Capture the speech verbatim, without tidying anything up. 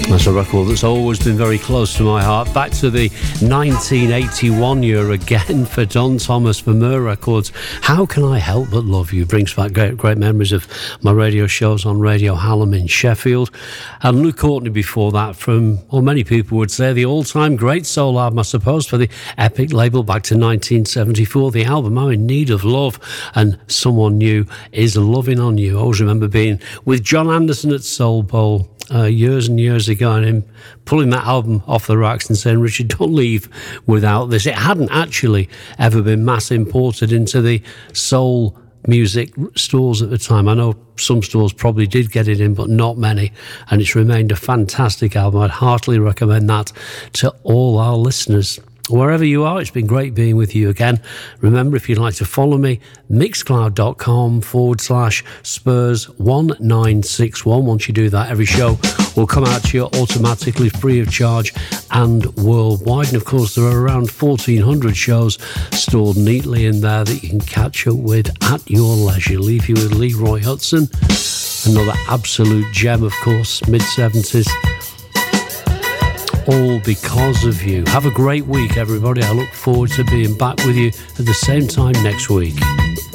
That's a record that's always been very close to my heart. Back to the nineteen eighty-one year again for Don Thomas for Mer Records. How Can I Help But Love You? Brings back great, great memories of my radio shows on Radio Hallam in Sheffield. And Lou Courtney before that from, well, many people would say the all-time great soul album, I suppose, for the Epic label back to nineteen seventy-four. The album I'm in Need of Love and Someone New is Loving on You. I always remember being with John Anderson at Soul Bowl Uh, years and years ago, and him pulling that album off the racks and saying, Richard, don't leave without this. It hadn't actually ever been mass imported into the soul music stores at the time. I know some stores probably did get it in, but not many, and it's remained a fantastic album. I'd heartily recommend that to all our listeners. Wherever you are, it's been great being with you again. Remember, if you'd like to follow me, mixcloud.com forward slash Spurs one nine six one. Once you do that, every show will come out to you automatically, free of charge and worldwide. And of course, there are around fourteen hundred shows stored neatly in there that you can catch up with at your leisure. Leave you with Leroy Hudson, another absolute gem, of course, mid-seventies. All Because of You. Have a great week, everybody. I look forward to being back with you at the same time next week.